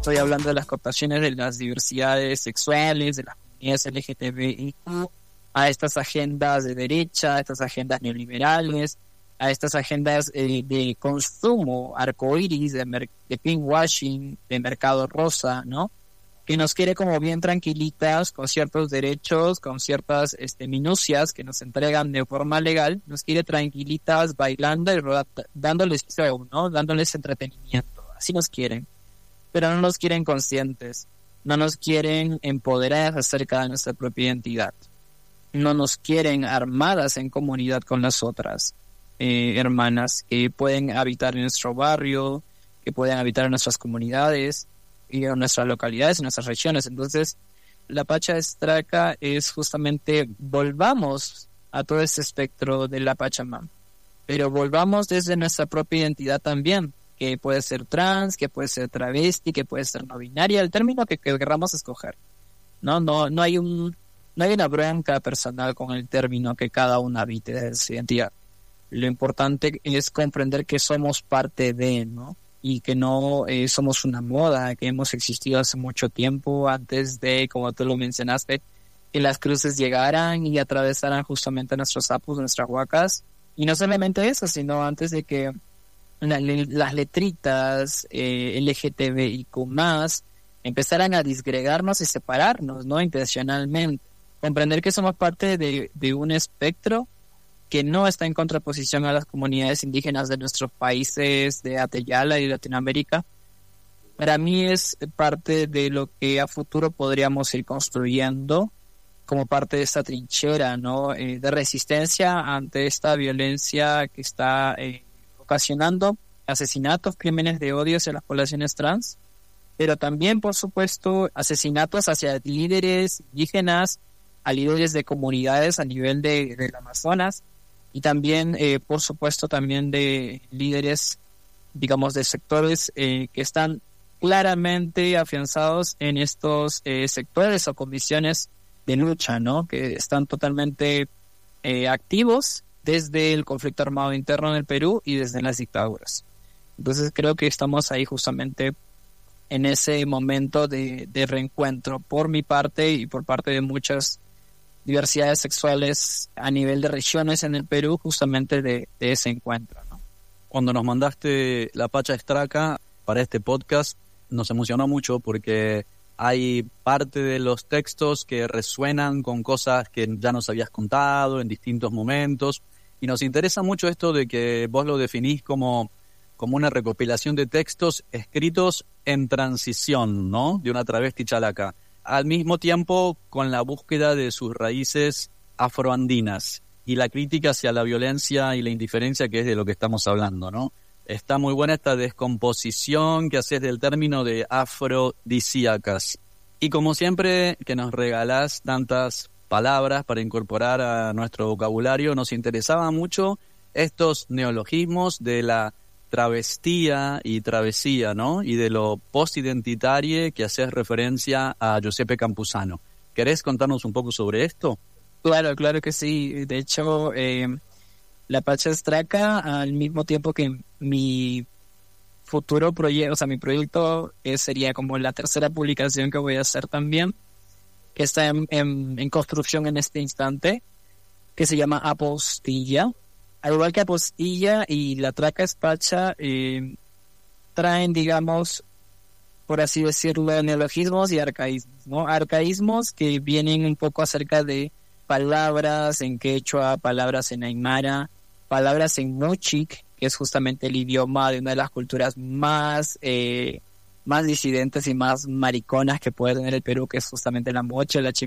Estoy hablando de las cooptaciones de las diversidades sexuales, de las comunidades LGTBIQ, a estas agendas de derecha, a estas agendas neoliberales, a estas agendas de consumo arcoíris, de pinkwashing, de mercado rosa, ¿no? Que nos quiere como bien tranquilitas, con ciertos derechos, con ciertas minucias que nos entregan de forma legal, nos quiere tranquilitas bailando y dándoles show, ¿no? Dándoles entretenimiento. Así nos quieren. Pero no nos quieren conscientes, no nos quieren empoderadas acerca de nuestra propia identidad. No nos quieren armadas en comunidad con las otras hermanas que pueden habitar en nuestro barrio, que pueden habitar en nuestras comunidades, y en nuestras localidades, en nuestras regiones. Entonces, la Pacha Estraca es justamente, volvamos a todo ese espectro de la Pachamama, pero volvamos desde nuestra propia identidad también, que puede ser trans, que puede ser travesti, que puede ser no binaria, el término que queramos escoger. No hay una bronca personal con el término que cada uno habite de su identidad. Lo importante es comprender que somos parte de, ¿no? Y que no somos una moda, que hemos existido hace mucho tiempo antes de, como tú lo mencionaste, que las cruces llegaran y atravesaran justamente nuestros sapos, nuestras huacas. Y no solamente eso, sino antes de que las letritas LGTBIQ+, empezaran a disgregarnos y separarnos, ¿no? Intencionalmente. Comprender que somos parte de un espectro que no está en contraposición a las comunidades indígenas de nuestros países de Ateyala y Latinoamérica, para mí es parte de lo que a futuro podríamos ir construyendo como parte de esta trinchera, ¿no? De resistencia ante esta violencia que está ocasionando asesinatos, crímenes de odio hacia las poblaciones trans, pero también, por supuesto, asesinatos hacia líderes indígenas, a líderes de comunidades a nivel del Amazonas, y también, por supuesto, también de líderes, digamos, de sectores que están claramente afianzados en estos sectores o condiciones de lucha, ¿no? Que están totalmente activos desde el conflicto armado interno en el Perú y desde las dictaduras. Entonces creo que estamos ahí justamente en ese momento de reencuentro por mi parte y por parte de muchas diversidades sexuales a nivel de regiones en el Perú, justamente de ese encuentro, ¿no? Cuando nos mandaste la Pacha Estraca para este podcast, nos emocionó mucho porque hay parte de los textos que resuenan con cosas que ya nos habías contado en distintos momentos, y nos interesa mucho esto de que vos lo definís como una recopilación de textos escritos en transición, ¿no? De una travesti chalaca, al mismo tiempo con la búsqueda de sus raíces afroandinas y la crítica hacia la violencia y la indiferencia, que es de lo que estamos hablando, ¿no? Está muy buena esta descomposición que haces del término de afrodisíacas. Y como siempre que nos regalás tantas palabras para incorporar a nuestro vocabulario, nos interesaba mucho estos neologismos de la travestía y travesía, ¿no? Y de lo postidentitario que haces referencia a Giuseppe Campuzano. ¿Querés contarnos un poco sobre esto? Claro que sí. De hecho, la Pacha Estraca, al mismo tiempo que mi futuro proyecto, o sea, mi proyecto sería como la tercera publicación que voy a hacer también, que está en construcción en este instante, que se llama Apostilla. Al igual que Apostilla y la Traca Espacha, traen, digamos, por así decirlo, neologismos y arcaísmos, ¿no? Arcaísmos que vienen un poco acerca de palabras en quechua, palabras en aymara, palabras en mochic, que es justamente el idioma de una de las culturas más disidentes y más mariconas que puede tener el Perú, que es justamente la mocha, la